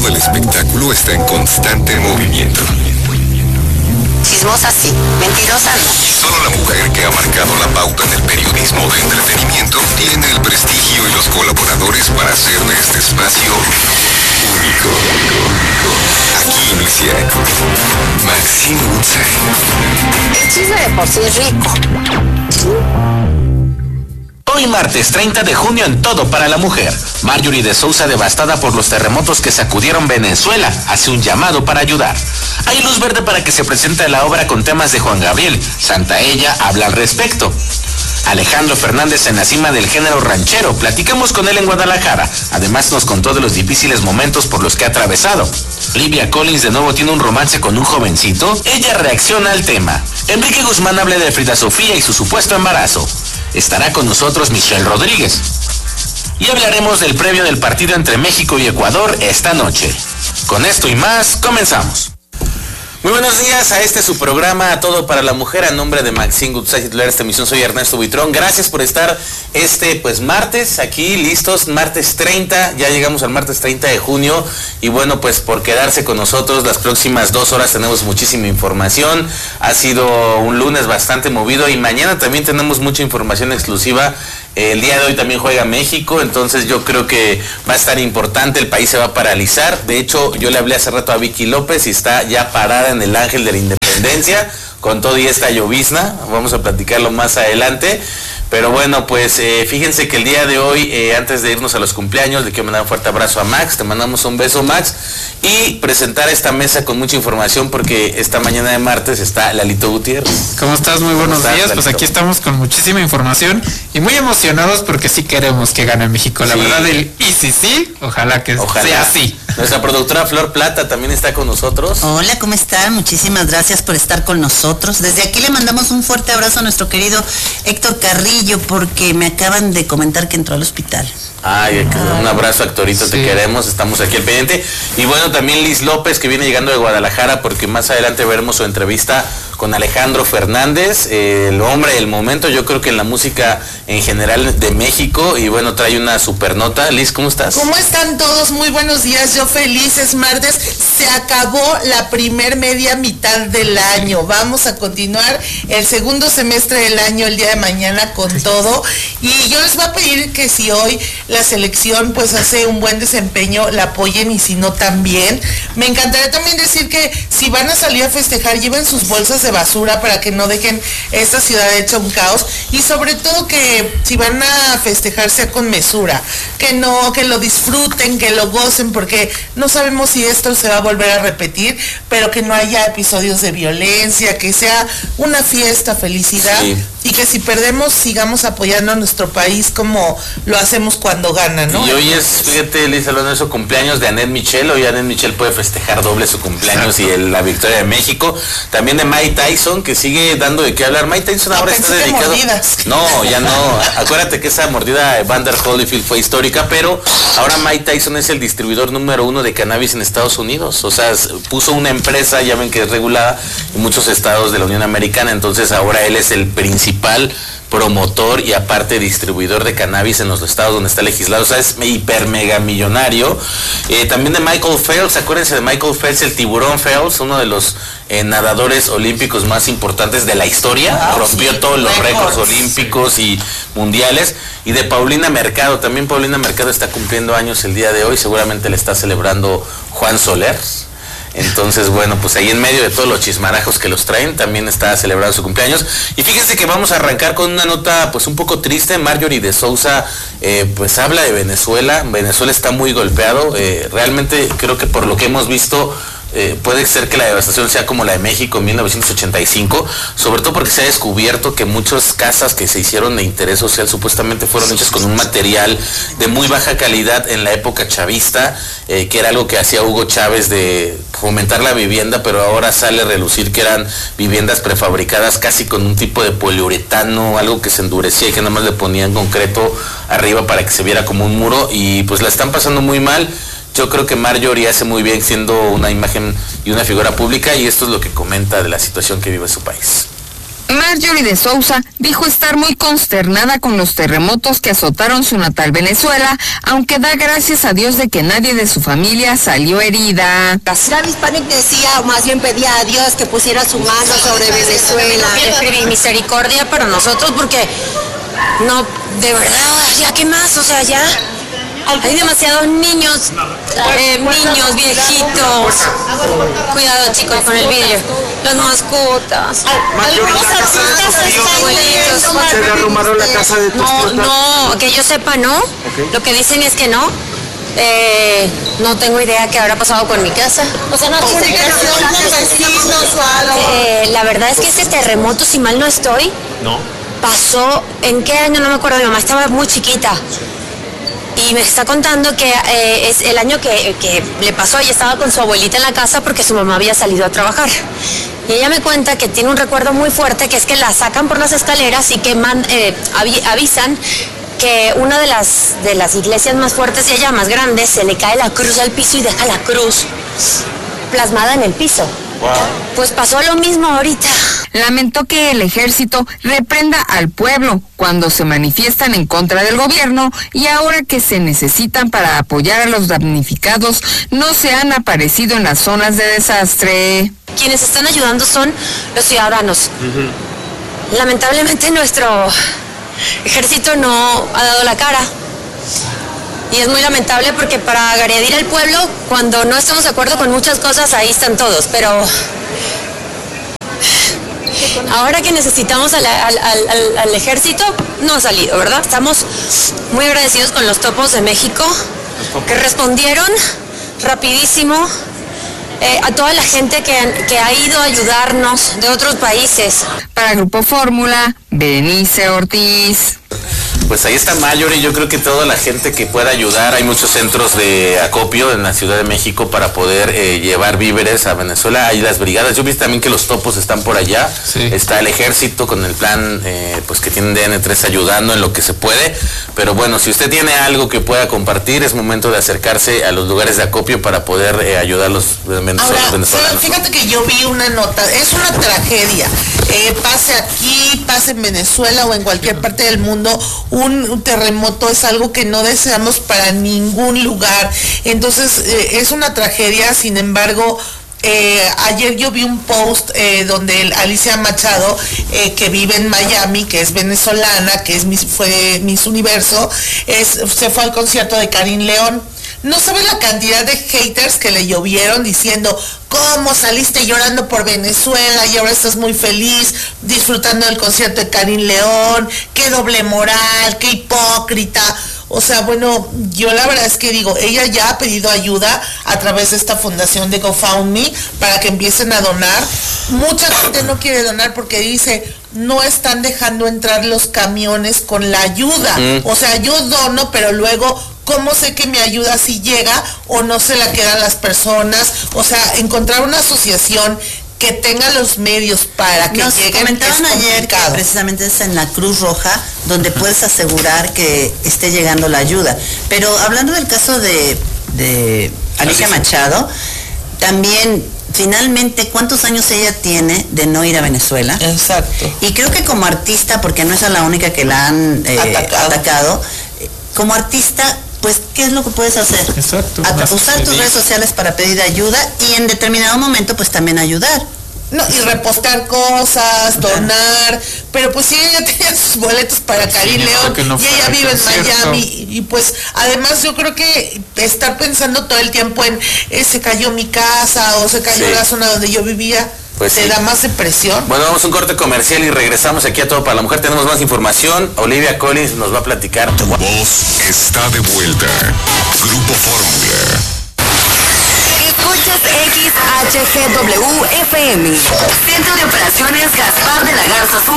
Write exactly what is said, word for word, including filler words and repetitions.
Todo el espectáculo está en constante movimiento. Chismosa sí, mentirosa no. Y solo la mujer que ha marcado la pauta en el periodismo de entretenimiento tiene el prestigio y los colaboradores para hacer de este espacio único. Aquí inicia Maxine Woodside. El chisme de por sí es rico. Hoy martes treinta de junio en Todo para la Mujer. Marjorie de Sousa, devastada por los terremotos que sacudieron Venezuela, hace un llamado para ayudar. Hay luz verde para que se presente la obra con temas de Juan Gabriel. Santa Ella habla al respecto. Alejandro Fernández en la cima del género ranchero. Platicamos con él en Guadalajara. Además nos contó de los difíciles momentos por los que ha atravesado. Olivia Collins de nuevo tiene un romance con un jovencito. Ella reacciona al tema. Enrique Guzmán habla de Frida Sofía y su supuesto embarazo. Estará con nosotros Michelle Rodríguez. Y hablaremos del previo del partido entre México y Ecuador esta noche. Con esto y más, comenzamos. Muy buenos días a este su programa Todo para la Mujer. A nombre de Maxine Woodside, titular de esta emisión, soy Ernesto Buitrón. Gracias por estar este pues martes aquí listos, martes treinta, ya llegamos al martes treinta de junio y bueno, pues por quedarse con nosotros las próximas dos horas. Tenemos muchísima información, ha sido un lunes bastante movido y mañana también tenemos mucha información exclusiva. El día de hoy también juega México, entonces yo creo que va a estar importante, el país se va a paralizar. De hecho, yo le hablé hace rato a Vicky López y está ya parada en el Ángel de la Independencia, con todo y esta llovizna. Vamos a platicarlo más adelante. Pero bueno, pues eh, fíjense que el día de hoy, eh, antes de irnos a los cumpleaños, le quiero mandar un fuerte abrazo a Max, te mandamos un beso, Max, y presentar esta mesa con mucha información porque esta mañana de martes está Lalito Gutiérrez. ¿Cómo estás? Muy buenos estás, días, Lalito? Pues aquí estamos con muchísima información y muy emocionados porque sí queremos que gane México, la sí. verdad, el y sí, sí, ojalá que ojalá. sea así. Nuestra productora Flor Plata también está con nosotros. Hola, ¿cómo están? Muchísimas gracias por estar con nosotros. Desde aquí le mandamos un fuerte abrazo a nuestro querido Héctor Carrillo porque me acaban de comentar que entró al hospital. Ay, un abrazo, Actorito, sí. Te queremos, estamos aquí al pendiente. Y bueno, también Liz López, que viene llegando de Guadalajara, porque más adelante veremos su entrevista con Alejandro Fernández, eh, el hombre del momento, yo creo que en la música en general de México, y bueno, trae una super nota. Liz, ¿cómo estás? ¿Cómo están todos? Muy buenos días, yo feliz, es martes, se acabó la primer media mitad del año, vamos a continuar el segundo semestre del año el día de mañana con todo, y yo les voy a pedir que si hoy la selección pues hace un buen desempeño, la apoyen, y si no también. Me encantaría también decir que si van a salir a festejar, lleven sus bolsas de basura para que no dejen esta ciudad hecha un caos, y sobre todo que si van a festejar sea con mesura, que no, que lo disfruten, que lo gocen, porque no sabemos si esto se va a volver a repetir, pero que no haya episodios de violencia, que sea una fiesta, felicidad, sí. Y que si perdemos sigamos apoyando a nuestro país como lo hacemos cuando gana, ¿no? Y hoy es, fíjate, Liz, hablando de su cumpleaños de Annette Michel. Hoy Annette Michel puede festejar doble su cumpleaños. Exacto. Y el, la victoria de México. También de Mike Tyson, que sigue dando de qué hablar. Mike Tyson ahora no, está dedicado. Mordidas. No, ya no. Acuérdate que esa mordida de Vander Holyfield fue histórica, pero ahora Mike Tyson es el distribuidor número uno de cannabis en Estados Unidos. O sea, puso una empresa, ya ven que es regulada en muchos estados de la Unión Americana, entonces ahora él es el principal promotor y aparte distribuidor de cannabis en los estados donde está legislado. O sea, es hiper mega millonario. Eh, también de Michael Phelps, acuérdense de Michael Phelps, el tiburón Phelps, uno de los eh, nadadores olímpicos más importantes de la historia. Wow, rompió sí, todos los récords olímpicos y mundiales. Y de Paulina Mercado, también Paulina Mercado está cumpliendo años el día de hoy, seguramente le está celebrando Juan Soler. Entonces, bueno, pues ahí en medio de todos los chismarajos que los traen, también está celebrando su cumpleaños. Y fíjense que vamos a arrancar con una nota pues un poco triste. Marjorie de Sousa eh, pues habla de Venezuela. Venezuela está muy golpeado. Eh, realmente creo que por lo que hemos visto, Eh, puede ser que la devastación sea como la de México en mil novecientos ochenta y cinco, sobre todo porque se ha descubierto que muchas casas que se hicieron de interés social supuestamente fueron hechas con un material de muy baja calidad en la época chavista, eh, que era algo que hacía Hugo Chávez de fomentar la vivienda, pero ahora sale a relucir que eran viviendas prefabricadas casi con un tipo de poliuretano, algo que se endurecía y que nada más le ponían concreto arriba para que se viera como un muro, y pues la están pasando muy mal. Yo creo que Marjorie hace muy bien siendo una imagen y una figura pública, y esto es lo que comenta de la situación que vive su país. Marjorie de Sousa dijo estar muy consternada con los terremotos que azotaron su natal Venezuela, aunque da gracias a Dios de que nadie de su familia salió herida. Travis Panek decía, o más bien pedía a Dios que pusiera su mano sobre Venezuela. Y misericordia para nosotros porque no, de verdad, ya qué más, o sea, ya hay demasiados niños, eh, niños, viejitos. Cuidado, chicos, con el vidrio. Las mascotas. Algunos artistas están ¿Se derrumbaron la casa de tus No, tíos? no, que yo sepa, no. Okay. Lo que dicen es que no. Eh, no tengo idea qué habrá pasado con mi casa. O sea, no tiene vecinos o algo. Eh, la verdad es que este terremoto, si mal no estoy, No. pasó, ¿en qué año? No me acuerdo, mi mamá estaba muy chiquita. Y me está contando que eh, es el año que, que le pasó, ella estaba con su abuelita en la casa porque su mamá había salido a trabajar. Y ella me cuenta que tiene un recuerdo muy fuerte, que es que la sacan por las escaleras y que man, eh, avi- avisan que una de las, de las iglesias más fuertes y allá más grandes, se le cae la cruz al piso y deja la cruz plasmada en el piso. Wow. Pues pasó lo mismo ahorita. Lamentó que el ejército reprenda al pueblo cuando se manifiestan en contra del gobierno y ahora que se necesitan para apoyar a los damnificados no se han aparecido en las zonas de desastre. Quienes están ayudando son los ciudadanos. Uh-huh. Lamentablemente nuestro ejército no ha dado la cara. Y es muy lamentable porque para agredir al pueblo, cuando no estamos de acuerdo con muchas cosas, ahí están todos. Pero ahora que necesitamos al, al, al, al ejército, no ha salido, ¿verdad? Estamos muy agradecidos con los topos de México, que respondieron rapidísimo. Eh, a toda la gente que, que ha ido a ayudarnos de otros países. Para Grupo Fórmula, Berenice Ortiz. Pues ahí está Marjorie, yo creo que toda la gente que pueda ayudar, hay muchos centros de acopio en la Ciudad de México para poder eh, llevar víveres a Venezuela, hay las brigadas, yo vi también que los topos están por allá, sí. Está el ejército con el plan eh, pues que tienen D N tres ayudando en lo que se puede, pero bueno, si usted tiene algo que pueda compartir, es momento de acercarse a los lugares de acopio para poder eh, ayudar a los venezolanos. Ahora, fíjate que yo vi una nota, es una tragedia, eh, pase aquí, pase en Venezuela o en cualquier parte del mundo, Un, un terremoto es algo que no deseamos para ningún lugar, entonces eh, es una tragedia. Sin embargo, eh, ayer yo vi un post eh, donde Alicia Machado, eh, que vive en Miami, que es venezolana, que es Miss, fue Miss Universo, es, se fue al concierto de Karim León. No sabes la cantidad de haters que le llovieron diciendo, ¿cómo saliste llorando por Venezuela y ahora estás muy feliz disfrutando del concierto de Karim León? Qué doble moral, qué hipócrita. O sea, bueno, yo la verdad es que digo, ella ya ha pedido ayuda a través de esta fundación de GoFundMe para que empiecen a donar. Mucha gente no quiere donar porque dice, no están dejando entrar los camiones con la ayuda. Mm. O sea, yo dono, pero luego, ¿cómo sé que mi ayuda sí llega o no se la quedan las personas? O sea, encontrar una asociación que tenga los medios para que Nos lleguen comentaron es ayer que precisamente es en la Cruz Roja donde puedes asegurar que esté llegando la ayuda. Pero hablando del caso de, de Alicia Machado, también finalmente cuántos años ella tiene de no ir a Venezuela. Exacto. Y creo que como artista, porque no es la única que la han eh, atacado. atacado, como artista, pues, ¿qué es lo que puedes hacer? Exacto. A, usar tus redes sociales para pedir ayuda y en determinado momento, pues, también ayudar. No, y repostar cosas, donar, pero pues sí, ella tenía sus boletos para Karim sí, León no y ella vive en Miami y, y pues además yo creo que estar pensando todo el tiempo en eh, se cayó mi casa o se cayó sí. la zona donde yo vivía, pues te sí. da más depresión. Bueno, vamos a un corte comercial y regresamos aquí a Todo para la Mujer. Tenemos más información. Olivia Collins nos va a platicar. Tu voz está de vuelta. Grupo Fórmula. Escuchas X H G W F M. Centro de Operaciones Gaspar de la Garza Sur.